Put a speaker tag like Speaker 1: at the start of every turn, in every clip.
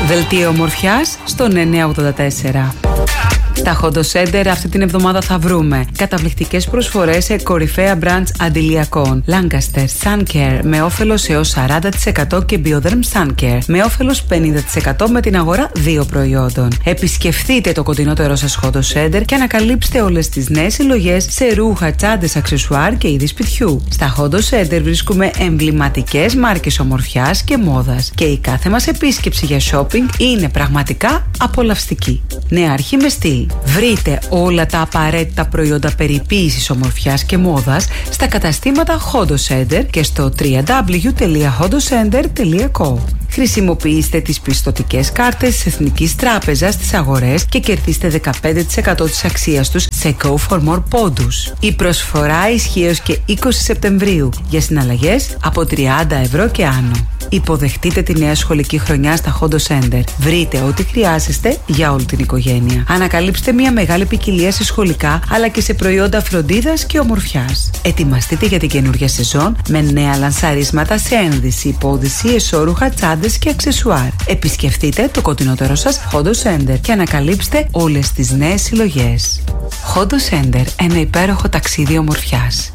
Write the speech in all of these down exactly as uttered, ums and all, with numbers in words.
Speaker 1: Δελτίο ομορφιάς στον εννιακόσια ογδόντα τέσσερα. Στα Hondo Center αυτή την εβδομάδα θα βρούμε καταπληκτικές προσφορές σε κορυφαία brands αντιλιακών. Lancaster Sun Care με όφελος έως σαράντα τοις εκατό και Bioderm Sun Care με όφελος πενήντα τοις εκατό με την αγορά δύο προϊόντων. Επισκεφτείτε το κοντινότερό σας Hondo Center και ανακαλύψτε όλες τις νέες συλλογές σε ρούχα, τσάντες, αξεσουάρ και είδη σπιτιού. Στα Hondo Center βρίσκουμε εμβληματικές μάρκες ομορφιάς και μόδας και η κάθε μας επίσκεψη για shopping είναι πραγματικά απολαυστική. Νεάρχη με στυλ. Βρείτε όλα τα απαραίτητα προϊόντα περιποίησης ομορφιάς και μόδας στα καταστήματα Hondo Center και στο double-u double-u double-u τελεία hondo center τελεία co. Χρησιμοποιήστε τις πιστωτικές κάρτες της Εθνικής Τράπεζας στις αγορές και κερδίστε δεκαπέντε τοις εκατό της αξίας τους σε Go for More πόντους. Η προσφορά ισχύει έως και είκοσι Σεπτεμβρίου για συναλλαγές από τριάντα ευρώ και άνω. Υποδεχτείτε τη νέα σχολική χρονιά στα Hondo Center. Βρείτε ό,τι χρειάζεστε για όλη την οικογένεια. Ανακαλύψτε μια μεγάλη ποικιλία σε σχολικά αλλά και σε προϊόντα φροντίδας και ομορφιάς. Ετοιμαστείτε για την καινούργια σεζόν με νέα λανσαρίσματα σε ένδυση, υπόδυση, εσώρουχα, τσάντες και αξεσουάρ. Επισκεφτείτε το κοντινότερό σας Hondo Center και ανακαλύψτε όλες τις νέες συλλογές. Hondo Center, ένα υπέροχο ταξίδι ομορφιάς.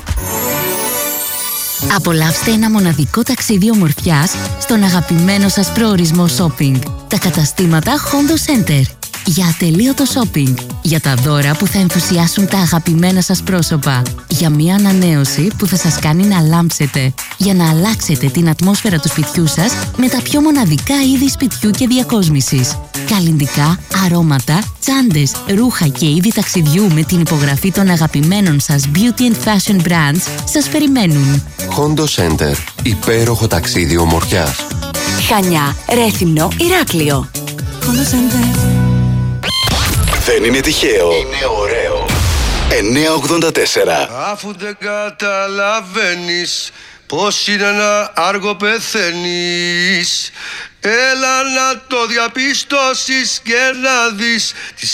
Speaker 2: Απολαύστε ένα μοναδικό ταξίδι ομορφιάς στον αγαπημένο σας προορισμό shopping. Τα καταστήματα Hondo Center. Για ατελείωτο shopping. Για τα δώρα που θα ενθουσιάσουν τα αγαπημένα σας πρόσωπα. Για μια ανανέωση που θα σας κάνει να λάμψετε. Για να αλλάξετε την ατμόσφαιρα του σπιτιού σας με τα πιο μοναδικά είδη σπιτιού και διακόσμησης. Καλλυντικά, αρώματα, τσάντες, ρούχα και είδη ταξιδιού με την υπογραφή των αγαπημένων σας beauty and fashion brands σας περιμένουν.
Speaker 3: Hondo Center. Υπέροχο ταξίδι ομορφιάς.
Speaker 2: Χανιά, Ρέθυμνο, Ηράκλειο.
Speaker 4: Hondo Center.
Speaker 5: Δεν είναι τυχαίο. Είναι ωραίο. εννιακόσια ογδόντα τέσσερα.
Speaker 6: Αφού δεν καταλαβαίνεις πως είναι να άργο πεθαίνεις, έλα να το διαπιστώσεις και να δεις